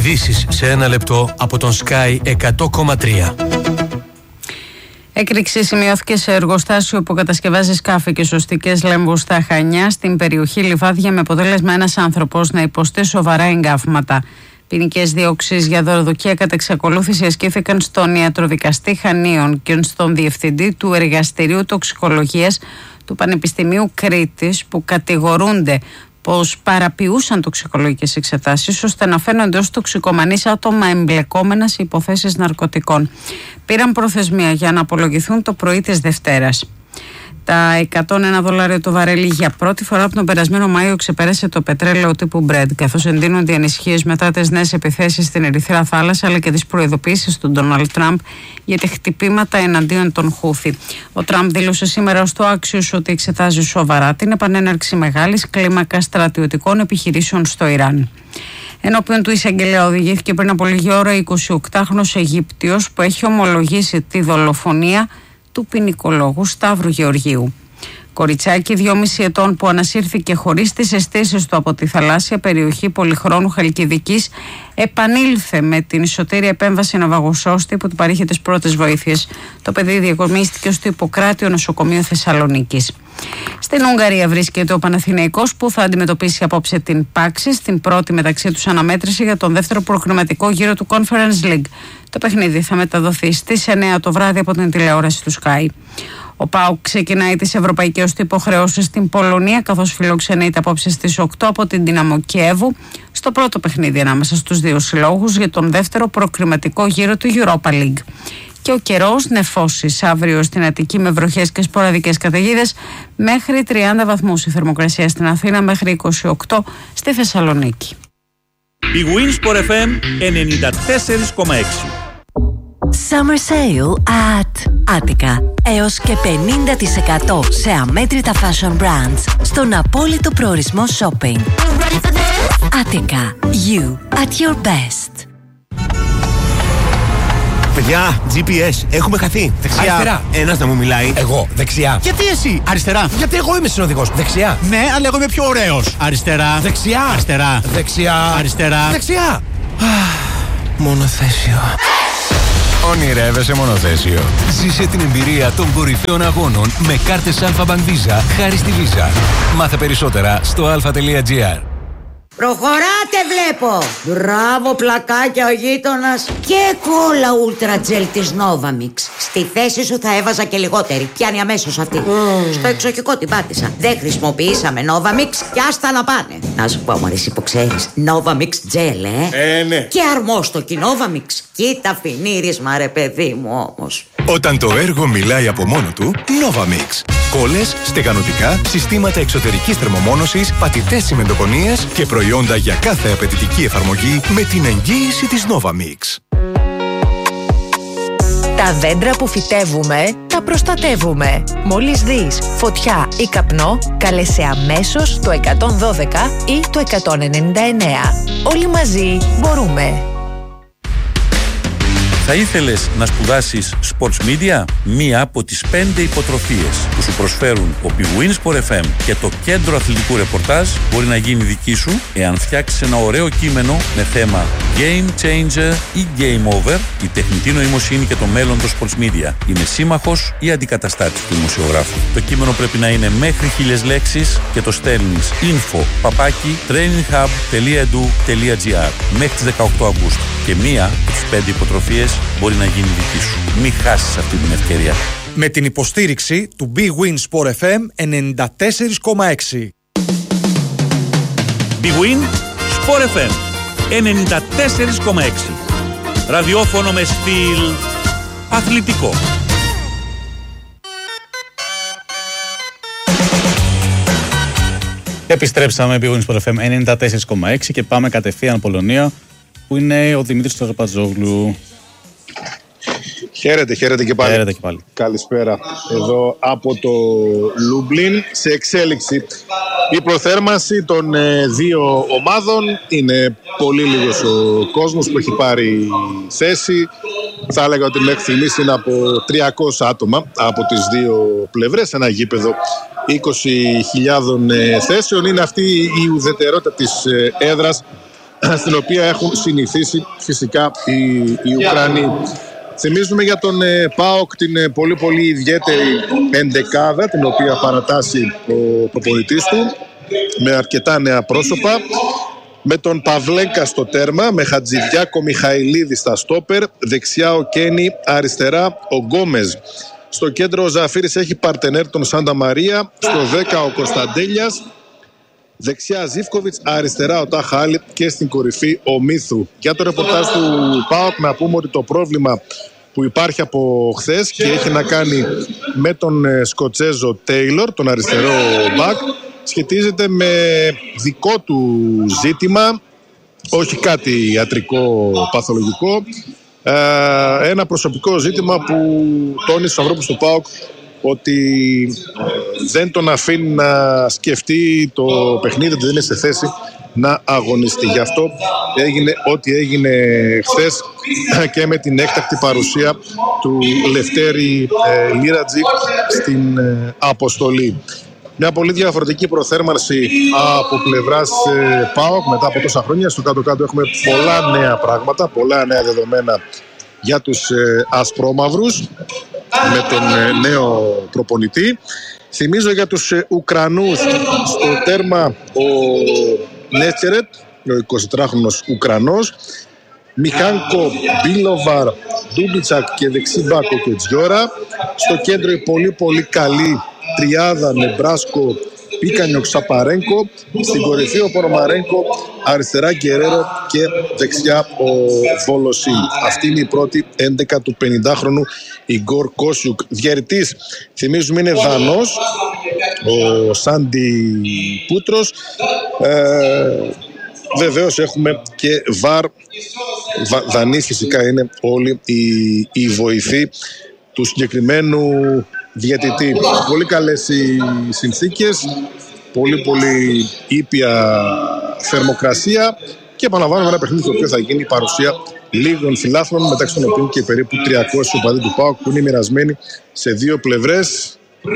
Ειδήσεις σε ένα λεπτό από τον Sky 100,3. Έκρηξη σημειώθηκε σε εργοστάσιο που κατασκευάζει σκάφη και σωστικές λέμβους στα Χανιά, στην περιοχή Λιβάδια, με αποτέλεσμα ένας άνθρωπος να υποστεί σοβαρά εγκάφματα. Ποινικές διώξεις για δωροδοκία κατά εξακολούθηση ασκήθηκαν στον ιατροδικαστή Χανίων και στον διευθυντή του Εργαστηρίου Τοξικολογίας του Πανεπιστημίου Κρήτης, που κατηγορούνται πως παραποιούσαν τοξικολογικές εξετάσεις ώστε να φαίνονται ως τοξικομανείς άτομα εμπλεκόμενα σε υποθέσεις ναρκωτικών. Πήραν προθεσμία για να απολογηθούν το πρωί της Δευτέρας. Τα $101 το βαρέλι για πρώτη φορά από τον περασμένο Μάιο ξεπέρασε το πετρέλαιο τύπου Brent, καθώς εντείνονται οι ανησυχίες μετά τις νέες επιθέσεις στην Ερυθρά Θάλασσα αλλά και τις προειδοποιήσεις του Ντόναλντ Τραμπ για τα χτυπήματα εναντίον των Χούθι. Ο Τραμπ δήλωσε σήμερα στο Axios ότι εξετάζει σοβαρά την επανέναρξη μεγάλης κλίμακας στρατιωτικών επιχειρήσεων στο Ιράν. Ενώπιον του εισαγγελέα οδηγήθηκε πριν από λίγη ώρα 28χρονος Αιγύπτιος που έχει ομολογήσει τη δολοφονία του ποινικολόγου Σταύρου Γεωργίου. Κοριτσάκι 2,5 ετών που ανασύρθηκε χωρίς τις αισθήσεις του από τη θαλάσσια περιοχή Πολυχρόνου Χαλκιδικής επανήλθε με την ισοτήρια επέμβαση ναυαγοσώστη που του παρήχε τις πρώτες βοήθειες. Το παιδί διακομίστηκε στο Ιπποκράτιο νοσοκομείο Θεσσαλονίκης. Στην Ουγγαρία βρίσκεται ο Παναθηναϊκός που θα αντιμετωπίσει απόψε την Πάξη στην πρώτη μεταξύ τους αναμέτρηση για τον δεύτερο προκριματικό γύρο του Conference League. Το παιχνίδι θα μεταδοθεί στις 9 το βράδυ από την τηλεόραση του Sky. Ο ΠΑΟΚ ξεκινάει τις ευρωπαϊκές του υποχρεώσεις στην Πολωνία, καθώς φιλοξενείται απόψε στις 8 από την Δυναμό Κιέβου στο πρώτο παιχνίδι ανάμεσα στους δύο συλλόγους για τον δεύτερο προκριματικό γύρο του Europa League. Και ο καιρός νεφώσεις αύριο στην Αττική με βροχές και σποραδικές καταιγίδες, μέχρι 30 βαθμούς η θερμοκρασία στην Αθήνα, μέχρι 28 στη Θεσσαλονίκη. Η Winsport FM 94,6. Summer Sale at Attica. Έως και 50% σε αμέτρητα fashion brands στον απόλυτο προορισμό shopping. Attica. You at your best. Παιδιά, GPS, έχουμε χαθεί. Δεξιά. Αριστερά. Ένας να μου μιλάει. Εγώ, δεξιά. Γιατί εσύ? Αριστερά. Γιατί εγώ είμαι συνοδηγός. Δεξιά. Ναι, αλλά εγώ είμαι πιο ωραίος. Αριστερά. Δεξιά. Αριστερά. Δεξιά. Αριστερά. Δεξιά. Μονοθέσιο. Ονειρεύεσαι μονοθέσιο. Ζήσε την εμπειρία των κορυφαίων αγώνων με κάρτες Alpha Bank Visa χάρη στη Visa. Μάθε περισσότερα στο alpha.gr. Προχωράτε βλέπω! Μπράβο πλακάκια ο γείτονας. Και κόλλα Ultra Gel της Novamix. Στη θέση σου θα έβαζα και λιγότερη. Πιάνει αμέσως αυτή. Στο εξοχικό την πάτησα. Δεν χρησιμοποιήσαμε Novamix και άστα να πάνε. Να σου πω μωρή, που ξέρεις, Novamix Gel, Ναι. Και αρμόστοκι Novamix. Κοίτα φινίρισμα ρε παιδί μου όμως. Όταν το έργο μιλάει από μόνο του, Novamix. Κόλλες, στεγανοτικά, συστήματα εξωτερικής θερμομόνωσης, πατητές τσιμεντοκονίες και προϊόντα για κάθε απαιτητική εφαρμογή με την εγγύηση της Novamix. Τα δέντρα που φυτεύουμε, τα προστατεύουμε. Μόλις δεις φωτιά ή καπνό, κάλεσε αμέσως το 112 ή το 199. Όλοι μαζί μπορούμε. Θα ήθελες να σπουδάσεις Sports Media? Μία από τις 5 υποτροφίες που σου προσφέρουν ο Winsport FM και το Κέντρο Αθλητικού Ρεπορτάζ μπορεί να γίνει δική σου εάν φτιάξεις ένα ωραίο κείμενο με θέμα Game Changer ή Game Over. Η τεχνητή νοημοσύνη και το μέλλον των Sports Media είναι σύμμαχος ή αντικαταστάτης του δημοσιογράφου. Το κείμενο πρέπει να είναι μέχρι 1000 λέξεις και το στέλνεις info@traininghub.edu.gr μέχρι τις 18 Αυγούστου. Και μία από τις 5 υποτροφίες μπορεί να γίνει δική σου. Μην χάσεις αυτή την ευκαιρία. Με την υποστήριξη του Big Win Sport FM 94,6. Big Win Sport FM 94,6. Ραδιόφωνο με στυλ αθλητικό. Επιστρέψαμε Big Win Sport FM 94,6 και πάμε κατευθείαν Πολωνία, που είναι ο Δημήτρης Τραπατζόγλου. Χαίρετε και πάλι. Χαίρετε και πάλι. Καλησπέρα. Εδώ από το Λούμπλιν, σε εξέλιξη η προθέρμανση των δύο ομάδων. Είναι πολύ λίγος ο κόσμος που έχει πάρει θέση. Θα έλεγα ότι μέχρι στιγμής είναι από 300 άτομα από τις δύο πλευρές. Ένα γήπεδο 20.000 θέσεων. Είναι αυτή η ουδετερότητα της έδρας στην οποία έχουν συνηθίσει φυσικά οι Ουκρανοί. Θυμίζουμε για τον ΠΑΟΚ την πολύ πολύ ιδιαίτερη εντεκάδα, την οποία παρατάσσει ο προπονητής του με αρκετά νέα πρόσωπα, με τον Παυλέκα στο τέρμα, με Χατζηδιάκο Μιχαηλίδη στα στόπερ, δεξιά ο Κένι, αριστερά ο Γκόμεζ. Στο κέντρο ο Ζαφύρης έχει παρτενέρ τον Σάντα Μαρία, στο 10 ο Κωνσταντέλιας, δεξιά Ζίβκοβιτς, αριστερά ο Ταχάλη και στην κορυφή ο Μίθου. Για το ρεπορτάζ του ΠΑΟΚ να πούμε ότι το πρόβλημα που υπάρχει από χθες και έχει να κάνει με τον Σκοτσέζο Τέιλορ, τον αριστερό μπακ, σχετίζεται με δικό του ζήτημα, όχι κάτι ιατρικό παθολογικό, ένα προσωπικό ζήτημα που τόνισε ο ανθρώπους του ΠΑΟΚ ότι δεν τον αφήνει να σκεφτεί το παιχνίδι, ότι δεν είναι σε θέση να αγωνιστεί. Γι' αυτό έγινε ό,τι έγινε χθες και με την έκτακτη παρουσία του Λευτέρη Λίρατζη στην αποστολή. Μια πολύ διαφορετική προθέρμανση από πλευράς ΠΑΟΚ μετά από τόσα χρόνια. Στο κάτω-κάτω έχουμε πολλά νέα πράγματα, πολλά νέα δεδομένα για τους ασπρόμαυρους με τον νέο προπονητή. Θυμίζω για τους Ουκρανούς στο τέρμα ο Νέτσερετ, ο 24χρονος Ουκρανός, Μιχάνκο, Μπίλοβαρ, Ντούμπιτσακ και δεξιμπάκο και Τζιόρα. Στο κέντρο η πολύ πολύ καλή τριάδα με Μπράσκο, Πίκανιο, Ξαπαρένκο. Στην κορυφή ο Πονομαρένκο, αριστερά Γκερέρο και δεξιά ο Βολοσίν. Αυτή είναι η πρώτη 11 του 50χρονου Ιγκόρ Κόσιουκ. Διαιτητής, θυμίζουμε, είναι Δανός, ο Σάντι Πούτρος. Βεβαίως έχουμε και βαρ. Δανείς φυσικά είναι όλοι οι βοηθοί του συγκεκριμένου διαιτητή. Πολύ καλές οι συνθήκες, πολύ πολύ ήπια θερμοκρασία και επαναλαμβάνουμε ένα παιχνίδι το οποίο θα γίνει η παρουσία λίγων φιλάθλων, μεταξύ των οποίων και περίπου 300 οπαδοί του ΠΑΟΚ που είναι μοιρασμένοι σε δύο πλευρές.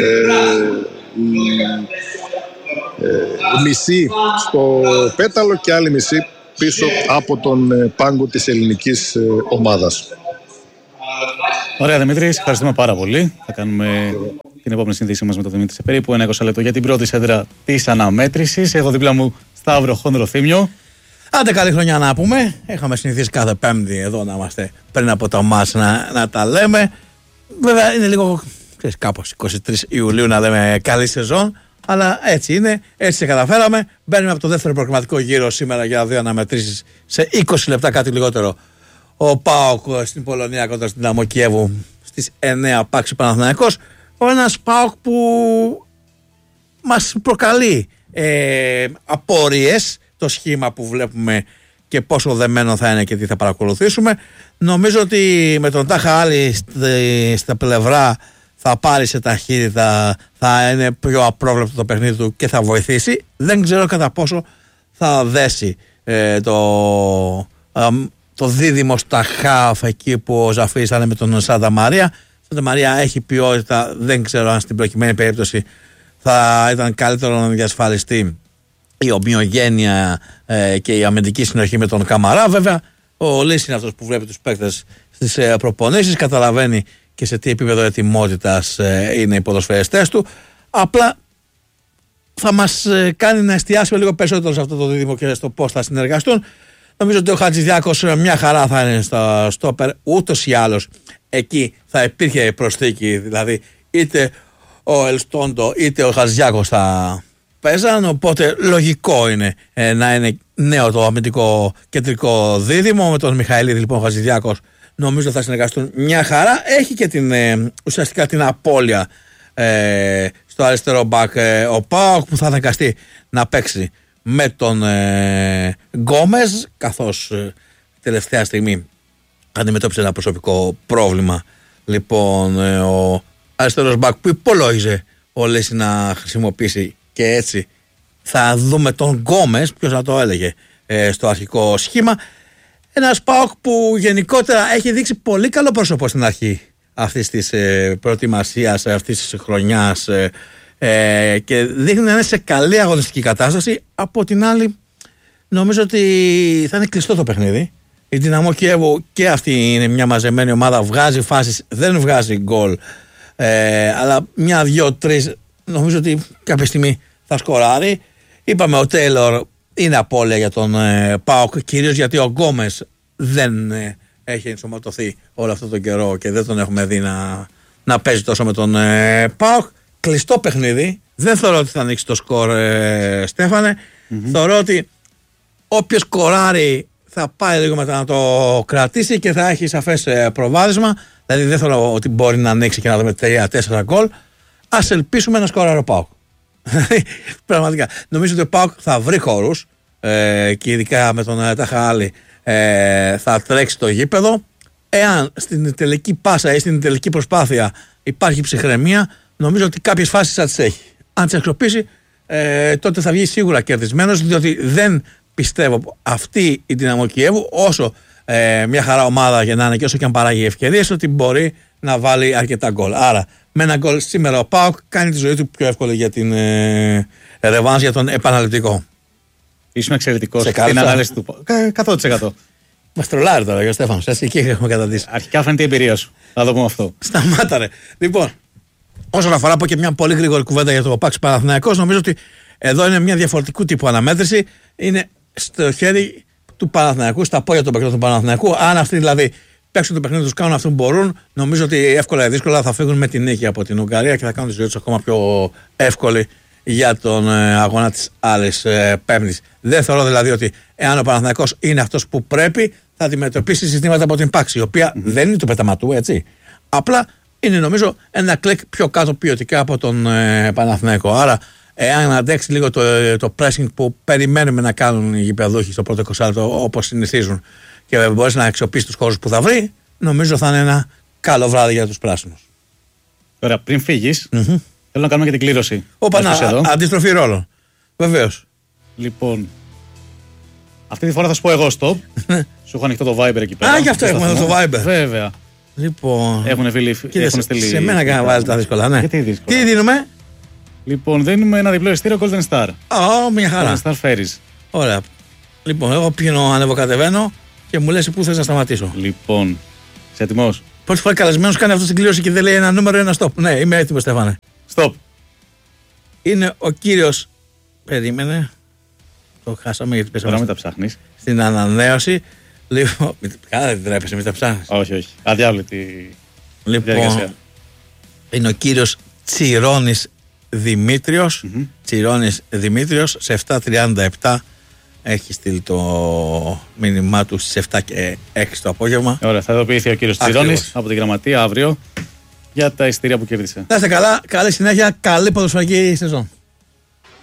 Μισή στο πέταλο και άλλη μισή πίσω από τον πάγκο της ελληνικής ομάδας. Ωραία, Δημήτρη, ευχαριστούμε πάρα πολύ. Θα κάνουμε την επόμενη συνδύση μας με τον Δημήτρη σε περίπου 20 λεπτό για την πρώτη σέντρα της αναμέτρησης. Έχω δίπλα μου Σταύρο Χονδροθύμιο. Άντε καλή χρονιά να πούμε. Είχαμε συνηθίσει κάθε Πέμπτη εδώ να είμαστε πριν από το μάτς να τα λέμε. Βέβαια είναι λίγο κάπως 23 Ιουλίου να λέμε καλή σεζόν. Αλλά έτσι είναι, έτσι σε καταφέραμε. Μπαίνουμε από το δεύτερο προγραμματικό γύρο σήμερα για δύο αναμετρήσεις σε 20 λεπτά, κάτι λιγότερο. Ο ΠΑΟΚ στην Πολωνία κοντά στην Δυναμό Κιέβου στις 9 Πάξι Παναθηναϊκός. Ένας ΠΑΟΚ που μας προκαλεί απορίες, το σχήμα που βλέπουμε και πόσο δεμένο θα είναι και τι θα παρακολουθήσουμε. Νομίζω ότι με τον Τάχα Άλλη στα πλευρά θα πάρει σε ταχύτητα, θα είναι πιο απρόβλεπτο το παιχνίδι του και θα βοηθήσει. Δεν ξέρω κατά πόσο θα δέσει το δίδυμο στα χαφ εκεί που ο Ζαφής ήταν με τον Σάντα Μαρία. Σάντα Μαρία έχει ποιότητα, δεν ξέρω αν στην προκειμένη περίπτωση θα ήταν καλύτερο να διασφαλιστεί η ομοιογένεια και η αμυντική συνοχή με τον Καμαρά. Βέβαια, ο Λύς είναι αυτός που βλέπει τους παίκτες στις προπονήσεις, καταλαβαίνει και σε τι επίπεδο ετοιμότητας είναι οι ποδοσφαιριστές του. Απλά θα μας κάνει να εστιάσουμε λίγο περισσότερο σε αυτό το δίδυμο και στο πώς θα συνεργαστούν. Νομίζω ότι ο Χατζηδιάκος μια χαρά θα είναι στο στόπερ, ούτως ή άλλως εκεί θα υπήρχε προσθήκη, δηλαδή είτε ο Ελστόντο είτε ο Χατζηδιάκος θα παίζαν, οπότε λογικό είναι να είναι νέο το αμυντικό κεντρικό δίδυμο. Με τον Μιχαηλίδη λοιπόν ο Χατζηδιάκος νομίζω θα συνεργαστούν μια χαρά. Έχει και ουσιαστικά την απώλεια στο αριστερό μπακ ο ΠΑΟΚ που θα αναγκαστεί να παίξει με τον Γκόμεζ, καθώς τελευταία στιγμή αντιμετώπισε ένα προσωπικό πρόβλημα. Λοιπόν, ο αριστερός μπακ που υπολόγιζε ο Λέση να χρησιμοποιήσει και έτσι θα δούμε τον Γκόμεζ, ποιος να το έλεγε, στο αρχικό σχήμα. Ένας ΠΑΟΚ που γενικότερα έχει δείξει πολύ καλό πρόσωπο στην αρχή αυτής της προετοιμασίας, αυτής της χρονιάς και δείχνει να είναι σε καλή αγωνιστική κατάσταση. Από την άλλη νομίζω ότι θα είναι κλειστό το παιχνίδι. Η Δυναμό Κιέβου και αυτή είναι μια μαζεμένη ομάδα, βγάζει φάσεις, δεν βγάζει γκολ, αλλά μια, δυο, τρεις νομίζω ότι κάποια στιγμή θα σκοράρει. Είπαμε ο Τέιλορ είναι απώλεια για τον ΠΑΟΚ, κυρίως γιατί ο Γκόμες δεν έχει ενσωματωθεί όλο αυτό τον καιρό και δεν τον έχουμε δει να παίζει τόσο με τον ΠΑΟΚ. Κλειστό παιχνίδι, δεν θεωρώ ότι θα ανοίξει το σκορ, Στέφανε. Θεωρώ ότι όποιος σκοράρει θα πάει λίγο μετά να το κρατήσει και θα έχει σαφές προβάδισμα. Δηλαδή δεν θεωρώ ότι μπορεί να ανοίξει και να δούμε 3-4 γκολ. Ας ελπίσουμε να σκοράρει ο ΠΑΟΚ. Πραγματικά. Νομίζω ότι ο ΠΑΟΚ θα βρει χώρους και ειδικά με τον Ταχαάλη θα τρέξει το γήπεδο. Εάν στην τελική πάσα ή στην τελική προσπάθεια υπάρχει ψυχραιμία, νομίζω ότι κάποιες φάσεις θα τις έχει. Αν τις αξιοποιήσει, τότε θα βγει σίγουρα κερδισμένος, διότι δεν πιστεύω αυτή η Δυναμό Κιέβου, όσο μια χαρά ομάδα για να είναι και όσο και αν παράγει ευκαιρίες, ότι μπορεί να βάλει αρκετά γκολ. Άρα με ένα γκολ σήμερα ο ΠΑΟΚ κάνει τη ζωή του πιο εύκολη για την ρεβάνς, για τον επαναληπτικό. Ήσουν εξαιρετικός στην ανάλυση του ΠΑΟΚ. 100%. Μας τρολάρει τώρα ο Στέφανος, έτσι εκεί έχουμε καταντήσει. Αρχικά φαίνεται η εμπειρία σου. Θα το πούμε αυτό. Σταμάτα ρε. Λοιπόν, όσον αφορά από και μια πολύ γρήγορη κουβέντα για το ΠΑΟΚ Παναθηναϊκός, νομίζω ότι εδώ είναι μια διαφορετικού τύπου αναμέτρηση. Είναι στο χέρι του Παναθηναϊκού, στα πόδια των παικτών του Παναθηναϊκού. Αν αυτοί δηλαδή παίξουν το παιχνίδι τους, κάνουν αυτό που μπορούν, νομίζω ότι εύκολα ή δύσκολα θα φύγουν με την νίκη από την Ουγγαρία και θα κάνουν τη ζωή τους ακόμα πιο εύκολη για τον αγώνα της άλλης Πέμπτης. Δεν θεωρώ δηλαδή ότι εάν ο Παναθηναϊκός είναι αυτός που πρέπει, θα αντιμετωπίσει συστήματα από την Πάξη, η οποία δεν είναι του πεταματού, έτσι. Απλά είναι νομίζω ένα κλικ πιο κάτω ποιοτικά από τον Παναθηναϊκό. Άρα, εάν αντέξει λίγο το pressing που περιμένουμε να κάνουν οι γηπεδούχοι στο πρώτο 20 λεπτό, όπως συνηθίζουν, και μπορείς να αξιοποιήσει τους χώρους που θα βρει, νομίζω θα είναι ένα καλό βράδυ για τους πράσινους. Ωραία, πριν φύγεις, θέλω να κάνουμε και την κλήρωση. Αντιστροφή ρόλων. Βεβαίως. Λοιπόν, αυτή τη φορά θα σου πω εγώ stop. Σου έχω ανοιχτό το Viber εκεί πέρα. Α, γι' αυτό έχουμε εδώ το Viber. Βέβαια. Λοιπόν. Έχουν στείλει. Σε μένα να βάλει τα δύσκολα, ναι. Γιατί δύσκολα. Τι δίνουμε? Λοιπόν, δίνουμε ένα διπλό ειστήριο Golden Star. Μια χαρά. Golden Star φέρεις. Ωραία. Λοιπόν, εγώ πηγαίνω, ανεβοκατεβαίνω και μου λες πού θες να σταματήσω. Λοιπόν, είσαι έτοιμος? Πρώτη φορά καλεσμένος κάνει αυτό στην κλήρωση και δεν λέει ένα νούμερο, ένα stop. Ναι, είμαι έτοιμος, Στέφανε. Stop. Είναι ο κύριος. Περίμενε. Το χάσαμε γιατί πέσαμε. Τώρα μην τα ψάχνεις. Στην ανανέωση. Λοιπόν. Καλά, δεν τρέπεσαι, μην τα ψάχνεις. Όχι. Αδιάβλητη. Λοιπόν. Είναι ο κύριος Τσιρώνης Δημήτριος. Τσιρώνης Δημήτριος σε 7:37. Έχει στείλει το μήνυμά του στις 7 και 6 το απόγευμα. Ωραία, θα ειδοποιηθεί ο κύριος Τσιρώνης από την γραμματεία αύριο για τα εισιτήρια που κέρδισε. Να είστε καλά, καλή συνέχεια, καλή ποδοσφαιρική σεζόν.